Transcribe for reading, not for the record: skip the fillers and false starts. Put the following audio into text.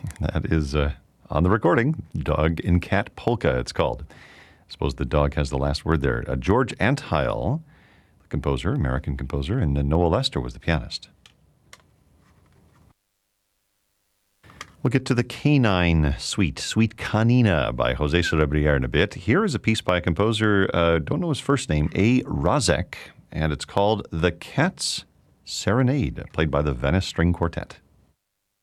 That is on the recording, Dog and Cat Polka, it's called. I suppose the dog has the last word there. George Antheil, the composer, American composer, and Noah Lester was the pianist. We'll get to the Canine Suite, Suite Canina by Jose Cerebriere in a bit. Here is a piece by a composer, don't know his first name, A. Rozek, and it's called The Cat's Serenade, played by the Venice String Quartet.